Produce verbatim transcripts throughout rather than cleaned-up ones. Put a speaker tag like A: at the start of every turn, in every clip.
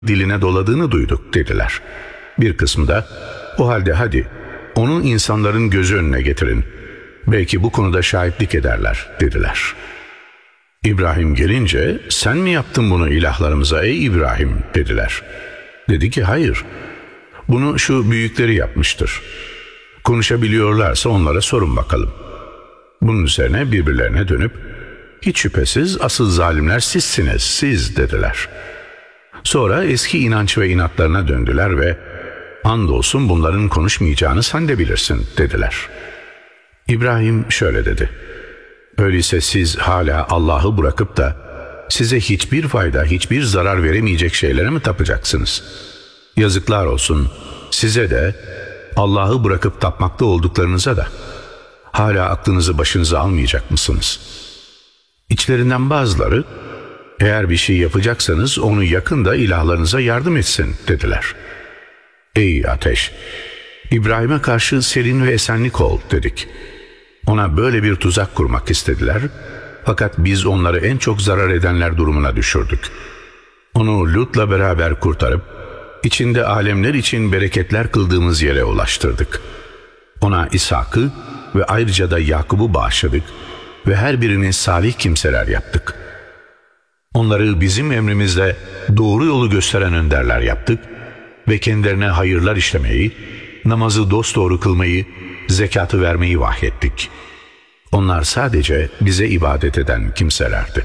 A: diline doladığını duyduk dediler. Bir kısmı da o halde hadi onu insanların gözü önüne getirin. Belki bu konuda şahitlik ederler dediler. İbrahim gelince sen mi yaptın bunu ilahlarımıza ey İbrahim dediler. Dedi ki hayır. Bunu şu büyükleri yapmıştır. Konuşabiliyorlarsa onlara sorun bakalım. Bunun üzerine birbirlerine dönüp hiç şüphesiz asıl zalimler sizsiniz siz dediler. Sonra eski inanç ve inatlarına döndüler ve andolsun bunların konuşmayacağını sen de bilirsin dediler. İbrahim şöyle dedi. Öyleyse siz hala Allah'ı bırakıp da size hiçbir fayda, hiçbir zarar veremeyecek şeylere mi tapacaksınız? Yazıklar olsun size de Allah'ı bırakıp tapmakta olduklarınıza da. Hala aklınızı başınıza almayacak mısınız? İçlerinden bazıları eğer bir şey yapacaksanız onu yakın da ilahlarınıza yardım etsin dediler. Ey ateş! İbrahim'e karşı serin ve esenlik ol dedik. Ona böyle bir tuzak kurmak istediler. Fakat biz onları en çok zarar edenler durumuna düşürdük. Onu Lut'la beraber kurtarıp içinde alemler için bereketler kıldığımız yere ulaştırdık. Ona İshak'ı ve ayrıca da Yakub'u bağışladık ve her birini salih kimseler yaptık. Onları bizim emrimizle doğru yolu gösteren önderler yaptık ve kendilerine hayırlar işlemeyi, namazı dosdoğru kılmayı, zekatı vermeyi vahyettik. Onlar sadece bize ibadet eden kimselerdi.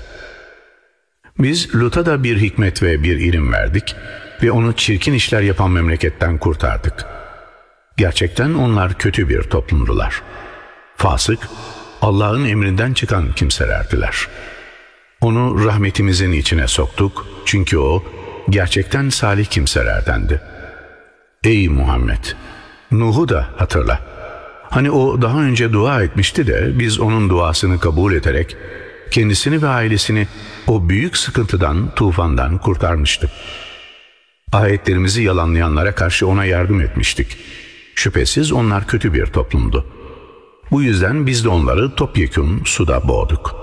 A: Biz Lut'a da bir hikmet ve bir ilim verdik ve onu çirkin işler yapan memleketten kurtardık. Gerçekten onlar kötü bir toplumdular. Fasık, Allah'ın emrinden çıkan kimselerdiler. Onu rahmetimizin içine soktuk çünkü o gerçekten salih kimselerdendi. Ey Muhammed! Nuh'u da hatırla. Hani o daha önce dua etmişti de biz onun duasını kabul ederek kendisini ve ailesini o büyük sıkıntıdan, tufandan kurtarmıştık. Ayetlerimizi yalanlayanlara karşı ona yardım etmiştik. Şüphesiz onlar kötü bir toplumdu. Bu yüzden biz de onları topyekun suda boğduk.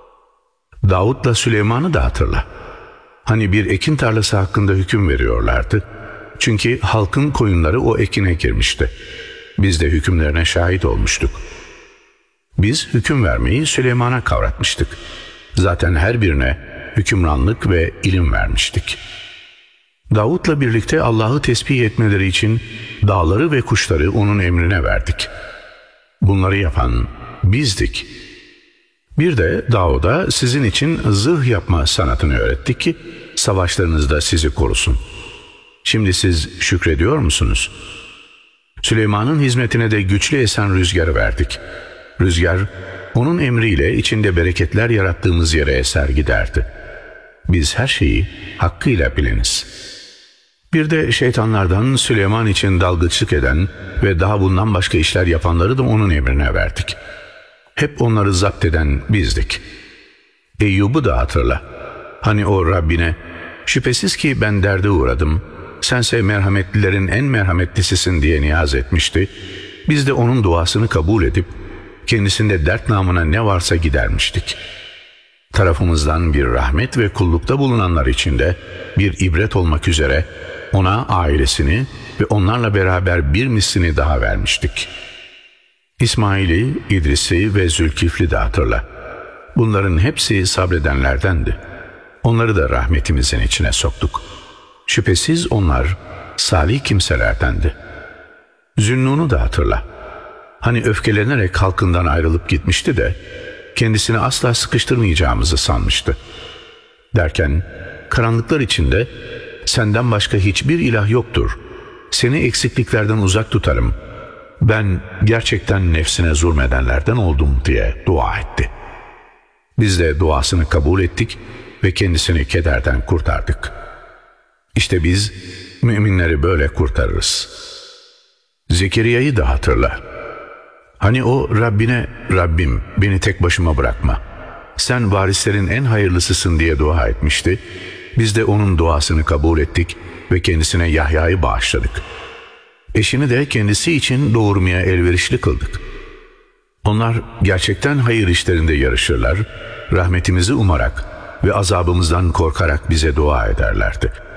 A: Davud'la Süleyman'ı da hatırla. Hani bir ekin tarlası hakkında hüküm veriyorlardı. Çünkü halkın koyunları o ekine girmişti. Biz de hükümlerine şahit olmuştuk. Biz hüküm vermeyi Süleyman'a kavratmıştık. Zaten her birine hükümranlık ve ilim vermiştik. Davud'la birlikte Allah'ı tesbih etmeleri için dağları ve kuşları onun emrine verdik. Bunları yapan bizdik. Bir de Davud'a sizin için zırh yapma sanatını öğrettik ki savaşlarınızda sizi korusun. Şimdi siz şükrediyor musunuz? Süleyman'ın hizmetine de güçlü esen rüzgarı verdik. Rüzgar onun emriyle içinde bereketler yarattığımız yere eser giderdi. Biz her şeyi hakkıyla biliniz. Bir de şeytanlardan Süleyman için dalgıçlık eden ve daha bundan başka işler yapanları da onun emrine verdik. Hep onları zapt eden bizdik. Eyyub'u da hatırla. Hani o Rabbine, şüphesiz ki ben derde uğradım, sense merhametlilerin en merhametlisisin diye niyaz etmişti. Biz de onun duasını kabul edip, kendisinde dert namına ne varsa gidermiştik. Tarafımızdan bir rahmet ve kullukta bulunanlar için de bir ibret olmak üzere ona ailesini ve onlarla beraber bir mislini daha vermiştik. İsmail'i, İdris'i ve Zülkifl'i de hatırla. Bunların hepsi sabredenlerdendi. Onları da rahmetimizin içine soktuk. Şüphesiz onlar salih kimselerdendi. Zünnun'u da hatırla. Hani öfkelenerek halkından ayrılıp gitmişti de kendisini asla sıkıştırmayacağımızı sanmıştı. Derken karanlıklar içinde senden başka hiçbir ilah yoktur. Seni eksikliklerden uzak tutarım. Ben gerçekten nefsine zulmedenlerden oldum diye dua etti. Biz de duasını kabul ettik ve kendisini kederden kurtardık. İşte biz müminleri böyle kurtarırız. Zekeriya'yı da hatırla. Hani o Rabbine, Rabbim beni tek başıma bırakma, sen varislerin en hayırlısısın diye dua etmişti. Biz de onun duasını kabul ettik ve kendisine Yahya'yı bağışladık. Eşini de kendisi için doğurmaya elverişli kıldık. Onlar gerçekten hayır işlerinde yarışırlar, rahmetimizi umarak ve azabımızdan korkarak bize dua ederlerdi.